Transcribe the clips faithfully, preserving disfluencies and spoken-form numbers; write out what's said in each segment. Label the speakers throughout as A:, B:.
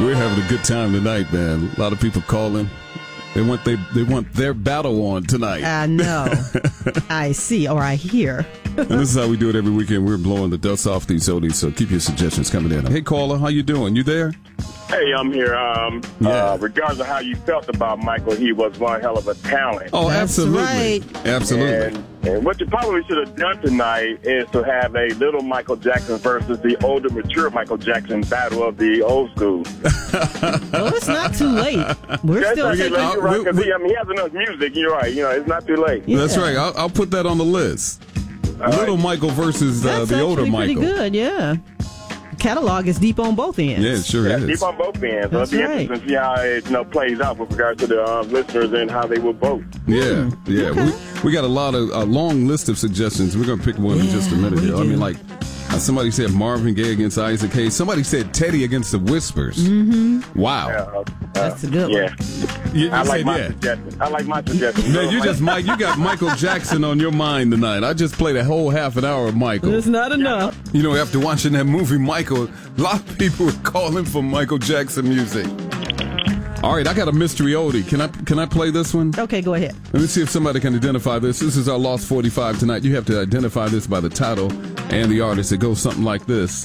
A: We're having a good time tonight, man. A lot of people calling. They want they they want their battle on tonight.
B: I know. I see, or I hear.
A: And this is how we do it every weekend. We're blowing the dust off these oldies, so keep your suggestions coming in. Hey, caller, how you doing? You there?
C: Hey, I'm here. Um,
A: Yeah.
C: uh, regardless of how you felt about Michael, he was one hell of a talent.
A: Oh,
B: That's
A: absolutely.
B: right.
A: Absolutely.
C: And, and what you probably should have done tonight is to have a little Michael Jackson versus the older, mature Michael Jackson battle of the old school.
B: Well, it's not too late. We're
C: That's
B: still
C: right,
B: taking.
C: you're right,
A: we-
C: 'cause
A: we-
C: he, I mean, he has enough music. You're right. You know, it's not too late.
B: Yeah.
A: That's right. I'll, I'll put that on the list.
C: All
A: Little
C: right.
A: Michael versus uh,
B: That's
A: the older
B: actually pretty
A: Michael.
B: good, yeah. Catalog is deep on both ends.
A: Yeah, it sure
C: Yeah,
A: is.
C: deep on both ends. So
B: That's
C: it'll be
B: right.
C: interesting to see how it you know, plays out with regard to the uh, listeners and how they will vote.
A: Yeah, yeah. We, we got a lot of a long list of suggestions. We're gonna pick one in just a minute.
B: we
A: Here. I
B: do.
A: mean, like uh, somebody said Marvin Gaye against Isaac Hayes. Somebody said Teddy against the Whispers. Mm-hmm. Wow.
C: Uh, uh,
B: That's a good one.
C: yeah.
A: You, you
C: I like
A: said
C: my
A: yeah.
C: suggestion. I like my suggestion.
A: Man, you just Mike. You got Michael Jackson on your mind tonight. I just played a whole half an hour of Michael.
B: It's not enough.
A: You know, after watching that movie, Michael, a lot of people were calling for Michael Jackson music. All right, I got a mystery oldie. Can I can I play this one?
B: Okay, go ahead.
A: Let me see if somebody can identify this. This is our Lost forty-five tonight. You have to identify this by the title and the artist. It goes something like this.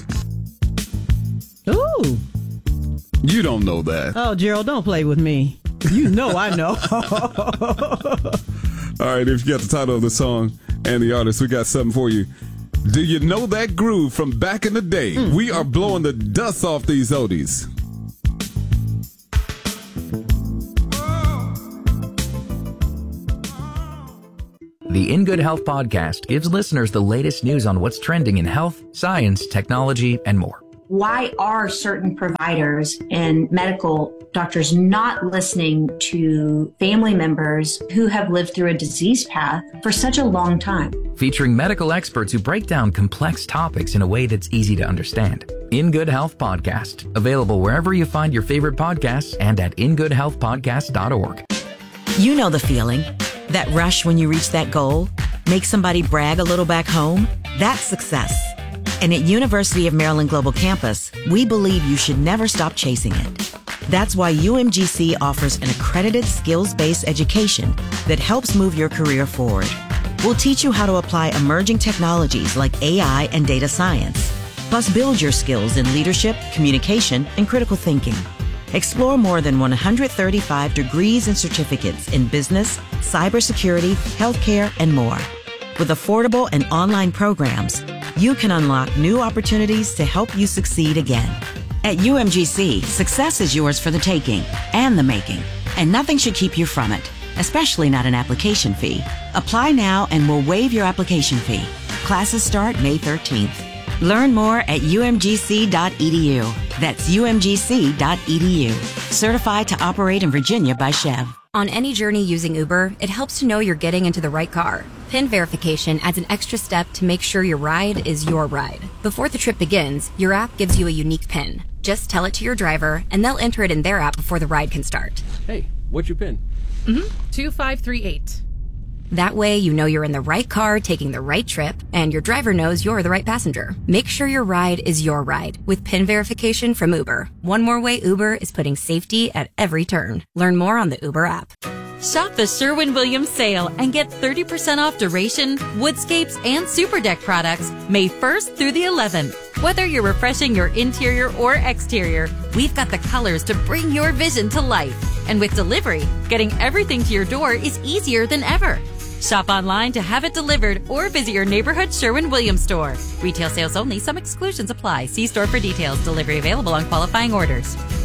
B: Ooh.
A: You don't know that.
B: Oh, Gerald, don't play with me. You know I know.
A: All right, if you got the title of the song and the artist, we got something for you. Do you know that groove from back in the day?
B: Mm.
A: We are blowing the dust off these oldies.
D: The In Good Health podcast gives listeners the latest news on what's trending in health, science, technology, and more.
E: Why are certain providers and medical doctors not listening to family members who have lived through a disease path for such a long time?
D: Featuring medical experts who break down complex topics in a way that's easy to understand. In Good Health Podcast, available wherever you find your favorite podcasts and at in good health podcast dot org.
F: You know the feeling. That rush when you reach that goal? Make somebody brag a little back home? That's success. And at University of Maryland Global Campus, we believe you should never stop chasing it. That's why U M G C offers an accredited skills-based education that helps move your career forward. We'll teach you how to apply emerging technologies like A I and data science, plus build your skills in leadership, communication, and critical thinking. Explore more than one hundred thirty-five degrees and certificates in business, cybersecurity, healthcare, and more. With affordable and online programs, you can unlock new opportunities to help you succeed again. At U M G C, success is yours for the taking and the making, and nothing should keep you from it, especially not an application fee. Apply now and we'll waive your application fee. Classes start May thirteenth. Learn more at u m g c dot e d u. That's u m g c dot e d u. Certified to operate in Virginia by Chev.
G: On any journey using Uber, it helps to know you're getting into the right car. PIN verification adds an extra step to make sure your ride is your ride. Before the trip begins, your app gives you a unique PIN. Just tell it to your driver, and they'll enter it in their app before the ride can start.
H: Hey, what's your PIN?
I: Mm-hmm. two five three eight.
G: That way, you know you're in the right car taking the right trip, and your driver knows you're the right passenger. Make sure your ride is your ride with PIN verification from Uber. One more way Uber is putting safety at every turn. Learn more on the Uber app.
I: Shop the Sherwin-Williams sale and get thirty percent off Duration, Woodscapes, and Super Deck products May first through the eleventh. Whether you're refreshing your interior or exterior, we've got the colors to bring your vision to life. And with delivery, getting everything to your door is easier than ever. Shop online to have it delivered or visit your neighborhood Sherwin-Williams store. Retail sales only. Some exclusions apply. See store for details. Delivery available on qualifying orders.